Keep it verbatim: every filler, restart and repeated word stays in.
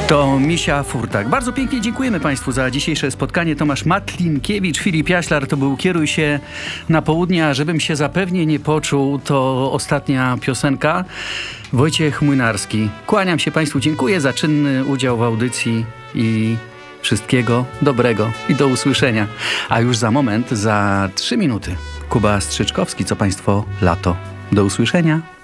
To Misia Furtak. Bardzo pięknie dziękujemy Państwu za dzisiejsze spotkanie. Tomasz Matlinkiewicz, Filip Jaślar, to był Kieruj się na południe, a żebym się zapewnie nie poczuł, to ostatnia piosenka. Wojciech Młynarski. Kłaniam się Państwu, dziękuję za czynny udział w audycji i wszystkiego dobrego i do usłyszenia. A już za moment, za trzy minuty, Kuba Strzyczkowski, co Państwo lato. Do usłyszenia.